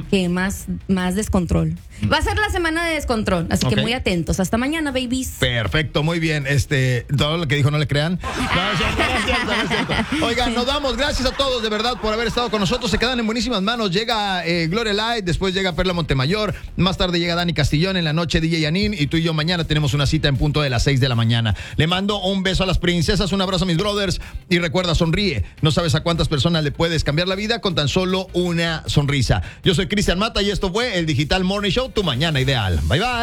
que más descontrol. Va a ser la semana de descontrol, así que muy atentos. Hasta mañana, babies. Perfecto, muy bien. Todo lo que dijo no le crean. No es cierto. Oigan, nos vamos. Gracias a todos de verdad por haber estado con nosotros. Se quedan en buenísimas manos. Llega Gloria Light, después llega Perla Montemayor, más tarde llega Dani Castillón, en la noche DJ Yanin, y tú y yo mañana tenemos una cita en punto de las 6 de la mañana. Le mando un beso a las princesas, un abrazo a mis brothers y recuerda, sonríe. No sabes a cuántas personas le puedes cambiar la vida con tan solo una sonrisa. Yo soy Cristian Mata y esto fue el Digital Morning Show, tu mañana ideal. Bye bye.